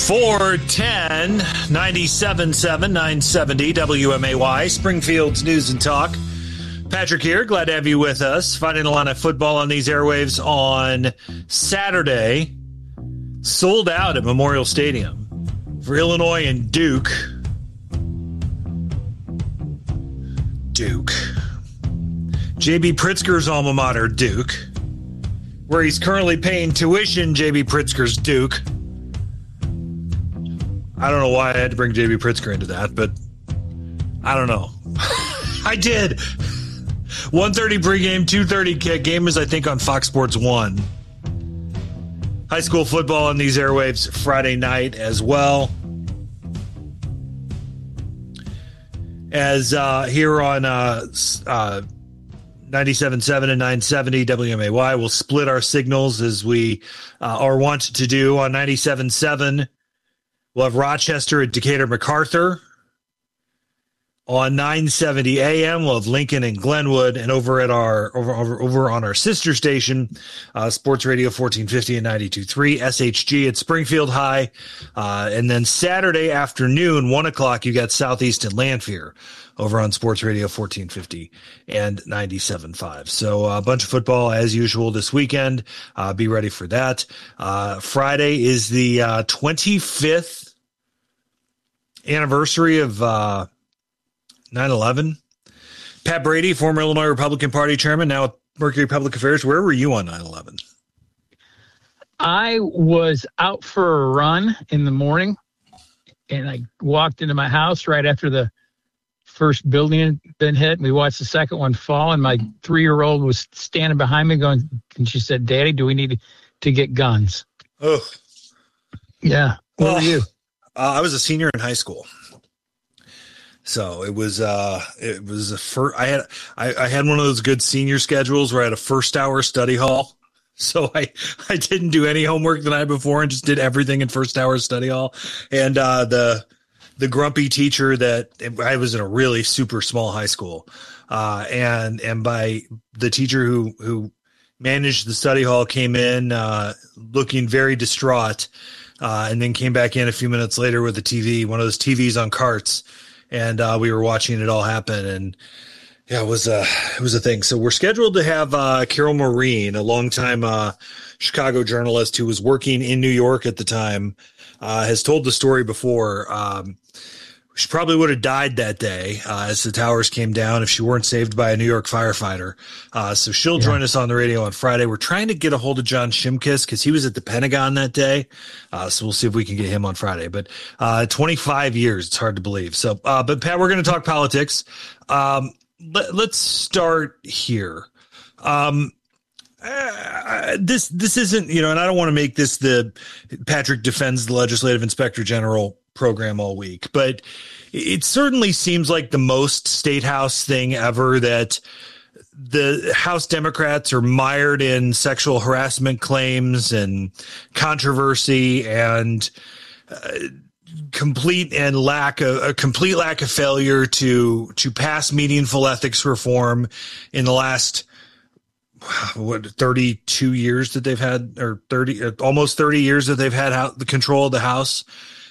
410 97.7 970 WMAY, Springfield's News and Talk. Patrick here. Glad to have you with us. Fighting Illini football on these airwaves on Saturday. Sold out at Memorial Stadium for Illinois and Duke. J.B. Pritzker's alma mater, Duke, where he's currently paying tuition. J.B. Pritzker's Duke. I don't know why I had to bring J.B. Pritzker into that, but I don't know. I did. 1:30 pregame, 2:30 kick. Game is, I think, on Fox Sports 1. High school football on these airwaves Friday night as well. As here on 97.7 and 970 WMAY, we'll split our signals as we are wont to do. On 97.7, we'll have Rochester at Decatur MacArthur. On 970 AM, we'll have Lincoln and Glenwood, and over at our over on our sister station, Sports Radio 1450 and 92.3 SHG at Springfield High, and then Saturday afternoon, 1:00, you got Southeast and Lanphier over on Sports Radio 1450 and 97.5. So a bunch of football as usual this weekend. Be ready for that. Friday is the 25th anniversary of 9/11. Pat Brady, former Illinois Republican Party chairman, now at Mercury Public Affairs. Where were you on 9/11? I was out for a run in the morning, and I walked into my house right after the first building had been hit. We watched the second one fall, and my 3-year-old was standing behind me going, and she said, "Daddy, do we need to get guns?" Oh. Yeah. Where were you? I was a senior in high school. So it was I had one of those good senior schedules where I had a first hour study hall. So I didn't do any homework the night before and just did everything in first hour study hall. And the grumpy teacher that I was in a really super small high school. And by the teacher who managed the study hall came in looking very distraught, and then came back in a few minutes later with a TV, one of those TVs on carts. And we were watching it all happen, and yeah, it was a thing. So we're scheduled to have Carol Maureen, a longtime Chicago journalist who was working in New York at the time, has told the story before. She probably would have died that day as the towers came down if she weren't saved by a New York firefighter. So she'll join us on the radio on Friday. We're trying to get a hold of John Shimkus because he was at the Pentagon that day. So we'll see if we can get him on Friday. But 25 years, it's hard to believe. So, but Pat, we're going to talk politics. Let's start here. This isn't, and I don't want to make this the Patrick defends the legislative inspector general program all week, but it certainly seems like the most state house thing ever that the House Democrats are mired in sexual harassment claims and controversy and complete lack of failure to pass meaningful ethics reform in the last 32 years that they've had, or almost 30 years that they've had the control of the House.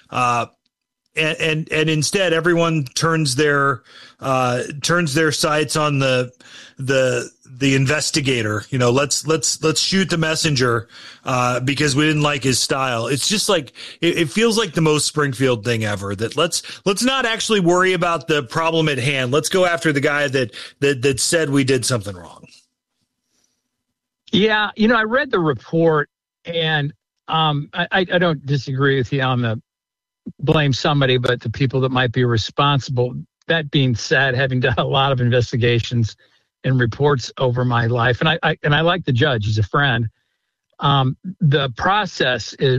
And instead everyone turns their sights on the investigator. Let's shoot the messenger, because we didn't like his style. It's just like, it feels like the most Springfield thing ever, that let's not actually worry about the problem at hand. Let's go after the guy that said we did something wrong. Yeah. I read the report, and I don't disagree with you on the blame somebody, but the people that might be responsible. That being said, having done a lot of investigations and reports over my life, and I like the judge, he's a friend. The process